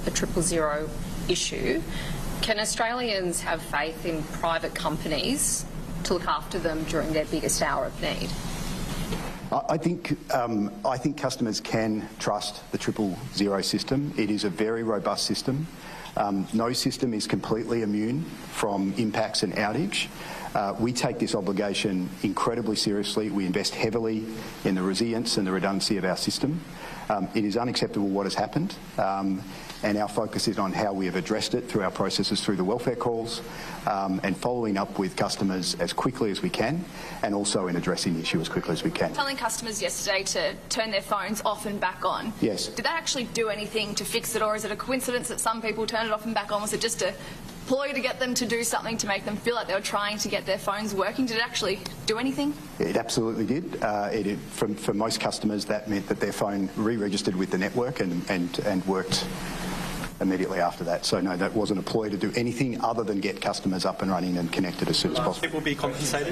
a 000 issue, can Australians have faith in private companies to look after them during their biggest hour of need? I think customers can trust the 000 system. It is a very robust system. No system is completely immune from impacts and outage. We take this obligation incredibly seriously. We invest heavily in the resilience and the redundancy of our system. It is unacceptable what has happened, and our focus is on how we have addressed it through our processes through the welfare calls and following up with customers as quickly as we can, and also in addressing the issue as quickly as we can. Telling customers yesterday to turn their phones off and back on. Yes. Did that actually do anything to fix it, or is it a coincidence that some people turned it off and back on? Was it just a ploy to get them to do something to make them feel like they were trying to get their phones working? Did it actually do anything? It absolutely did. For most customers, that meant that their phone re-registered with the network and worked immediately after that. So no, that wasn't a ploy to do anything other than get customers up and running and connected as soon as possible. People be compensated?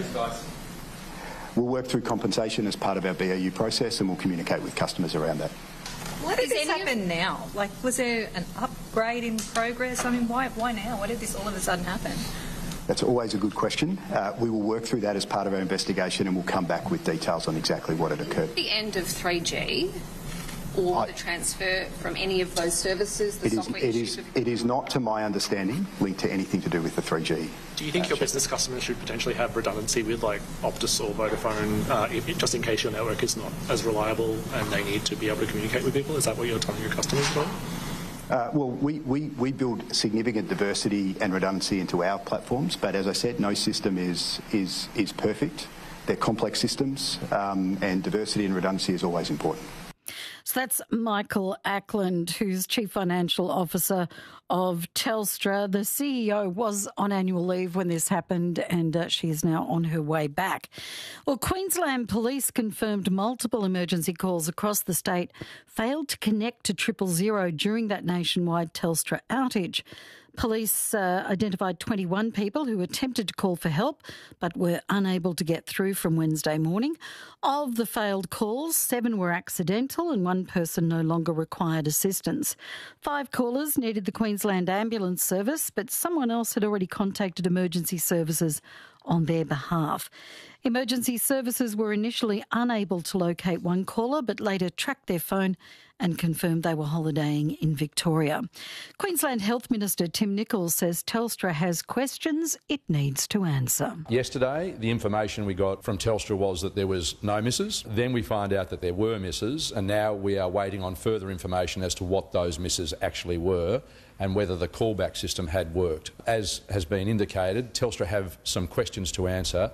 We'll work through compensation as part of our BAU process, and we'll communicate with customers around that. Why did this happen now? Like, was there an upgrade in progress? I mean, why now? Why did this all of a sudden happen? That's always a good question. We will work through that as part of our investigation, and we'll come back with details on exactly what had occurred. The end of 3G or the transfer from any of those services, the software issues? It is not, to my understanding, linked to anything to do with the 3G. Do you think your business customers should potentially have redundancy with, like, Optus or Vodafone, just in case your network is not as reliable and they need to be able to communicate with people? Is that what you're telling your customers about? Well, we build significant diversity and redundancy into our platforms, but as I said, no system is perfect. They're complex systems, and diversity and redundancy is always important. So that's Michael Ackland, who's Chief Financial Officer of Telstra. The CEO was on annual leave when this happened, and she is now on her way back. Well, Queensland Police confirmed multiple emergency calls across the state failed to connect to 000 during that nationwide Telstra outage. Police identified 21 people who attempted to call for help but were unable to get through from Wednesday morning. Of the failed calls, 7 were accidental and 1 person no longer required assistance. 5 callers needed the Queensland Ambulance Service, but someone else had already contacted emergency services on their behalf. Emergency services were initially unable to locate one caller, but later tracked their phone and confirmed they were holidaying in Victoria. Queensland Health Minister Tim Nicholls says Telstra has questions it needs to answer. Yesterday, the information we got from Telstra was that there was no misses. Then we find out that there were misses, and now we are waiting on further information as to what those misses actually were and whether the callback system had worked. As has been indicated, Telstra have some questions to answer.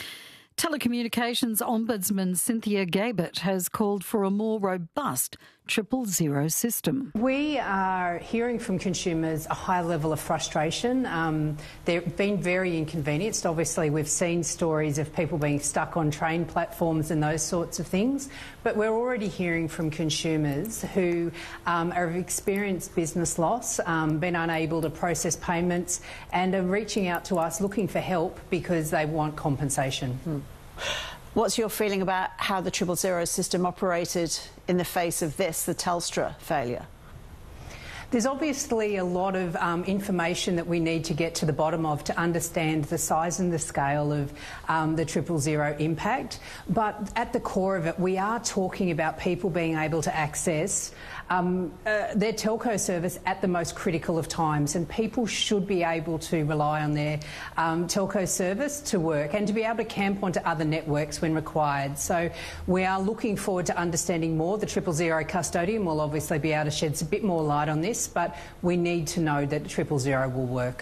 Telecommunications Ombudsman Cynthia Gabert has called for a more robust 000 system. We are hearing from consumers a high level of frustration. They've been very inconvenienced. Obviously, we've seen stories of people being stuck on train platforms and those sorts of things. But we're already hearing from consumers who have experienced business loss, been unable to process payments, and are reaching out to us looking for help because they want compensation. What's your feeling about how the 000 system operated in the face of this, the Telstra failure? There's obviously a lot of information that we need to get to the bottom of to understand the size and the scale of the 000 impact. But at the core of it, we are talking about people being able to access their telco service at the most critical of times, and people should be able to rely on their telco service to work and to be able to camp onto other networks when required. So we are looking forward to understanding more. The 000 custodian will obviously be able to shed a bit more light on this, but we need to know that 000 will work.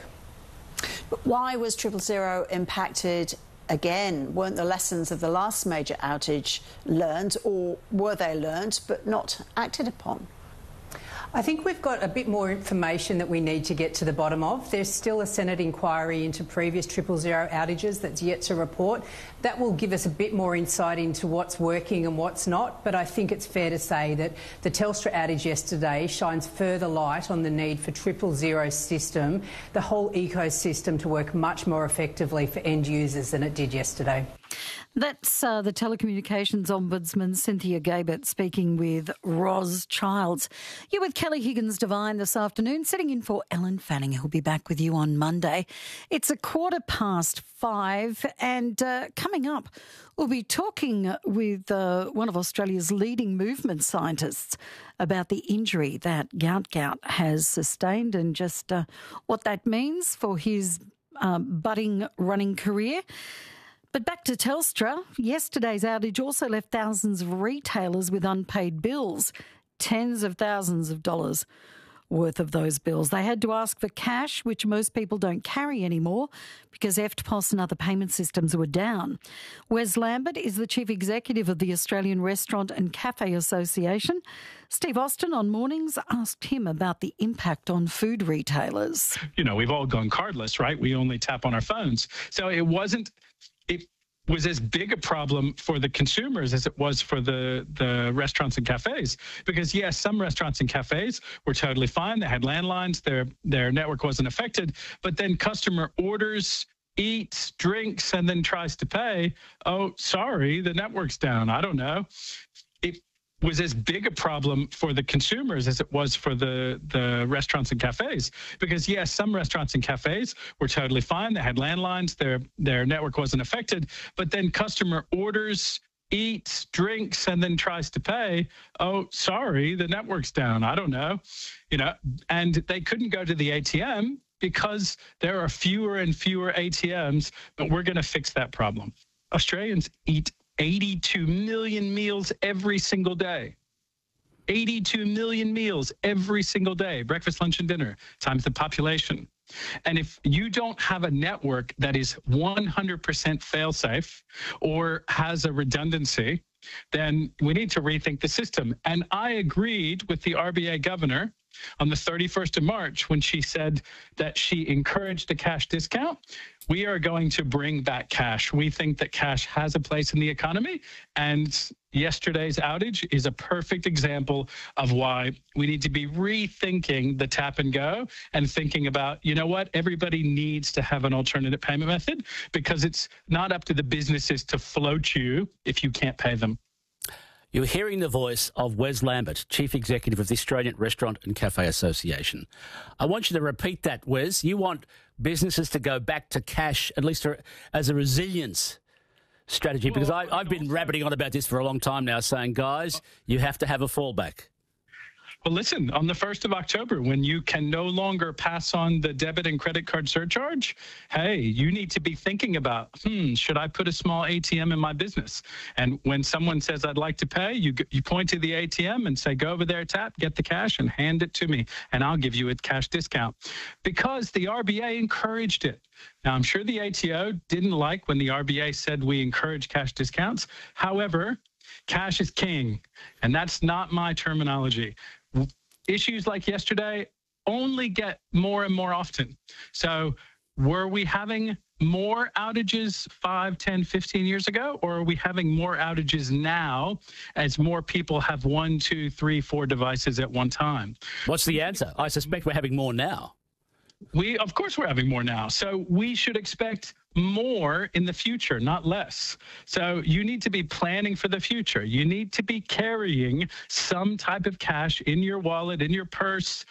But why was 000 impacted again? Weren't the lessons of the last major outage learned, or were they learned but not acted upon? I think we've got a bit more information that we need to get to the bottom of. There's still a Senate inquiry into previous 000 outages that's yet to report. That will give us a bit more insight into what's working and what's not, but I think it's fair to say that the Telstra outage yesterday shines further light on the need for 000 system, the whole ecosystem, to work much more effectively for end users than it did yesterday. That's the Telecommunications Ombudsman Cynthia Gabert speaking with Ros Childs. You're with Kelly Higgins-Devine this afternoon, sitting in for Ellen Fanning, who'll be back with you on Monday. It's 5:15, and coming up, we'll be talking with one of Australia's leading movement scientists about the injury that Gout has sustained and just what that means for his budding running career. But back to Telstra, yesterday's outage also left thousands of retailers with unpaid bills, tens of thousands of dollars worth of those bills. They had to ask for cash, which most people don't carry anymore because EFTPOS and other payment systems were down. Wes Lambert is the Chief Executive of the Australian Restaurant and Cafe Association. Steve Austin on Mornings asked him about the impact on food retailers. You know, we've all gone cardless, right? We only tap on our phones. So it was as big a problem for the consumers as it was for the restaurants and cafes. Because, yes, some restaurants and cafes were totally fine. They had landlines. Their network wasn't affected. But then customer orders, eats, drinks, and then tries to pay. Oh, sorry, the network's down. I don't know. It was as big a problem for the consumers as it was for the restaurants and cafes. Because, yes, some restaurants and cafes were totally fine. They had landlines. Their network wasn't affected. But then customer orders, eats, drinks, and then tries to pay. Oh, sorry, the network's down. I don't know. You know, and they couldn't go to the ATM because there are fewer and fewer ATMs, but we're going to fix that problem. Australians eat 82 million meals every single day. 82 million meals every single day, breakfast, lunch, and dinner, times the population. And if you don't have a network that is 100% fail-safe or has a redundancy, then we need to rethink the system. And I agreed with the RBA governor on the 31st of March when she said that she encouraged a cash discount. We are going to bring back cash. We think that cash has a place in the economy, and yesterday's outage is a perfect example of why we need to be rethinking the tap and go and thinking about, you know what, everybody needs to have an alternative payment method because it's not up to the businesses to float you if you can't pay them. You're hearing the voice of Wes Lambert, Chief Executive of the Australian Restaurant and Cafe Association. I want you to repeat that, Wes. You want businesses to go back to cash, at least as a resilience strategy, because I've been rabbiting on about this for a long time now, saying, guys, you have to have a fallback. Well, listen, on the 1st of October, when you can no longer pass on the debit and credit card surcharge, hey, you need to be thinking about, should I put a small ATM in my business? And when someone says, I'd like to pay, you point to the ATM and say, go over there, tap, get the cash and hand it to me, and I'll give you a cash discount. Because the RBA encouraged it. Now, I'm sure the ATO didn't like when the RBA said we encourage cash discounts. However, cash is king, and that's not my terminology. Issues like yesterday only get more and more often. So were we having more outages 5, 10, 15 years ago, or are we having more outages now as more people have 1, 2, 3, 4 devices at one time? What's the answer? I suspect we're having more now. Of course we're having more now. So we should expect more in the future, not less. So you need to be planning for the future. You need to be carrying some type of cash in your wallet, in your purse,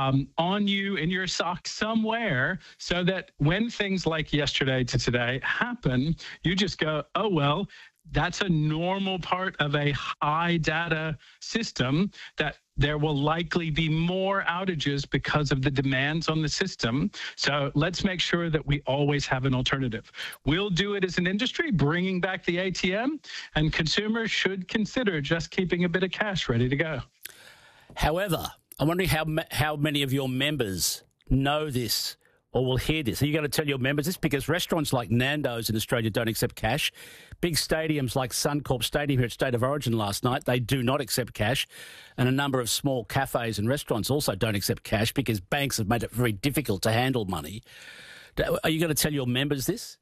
on you, in your sock, somewhere, so that when things like yesterday to today happen, you just go, oh, well, that's a normal part of a high data system, that there will likely be more outages because of the demands on the system. So let's make sure that we always have an alternative. We'll do it as an industry, bringing back the ATM, and consumers should consider just keeping a bit of cash ready to go. However, I'm wondering how many of your members know this or will hear this. Are you going to tell your members this? Because restaurants like Nando's in Australia don't accept cash. Big stadiums like Suncorp Stadium here at State of Origin last night, they do not accept cash. And a number of small cafes and restaurants also don't accept cash because banks have made it very difficult to handle money. Are you going to tell your members this?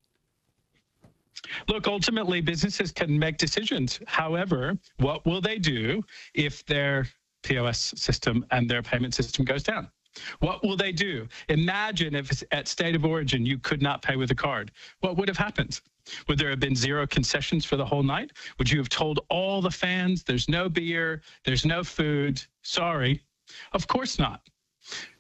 Look, ultimately, businesses can make decisions. However, what will they do if their POS system and their payment system goes down? What will they do? Imagine if at State of Origin you could not pay with a card. What would have happened? Would there have been zero concessions for the whole night? Would you have told all the fans there's no beer, there's no food? Sorry. Of course not.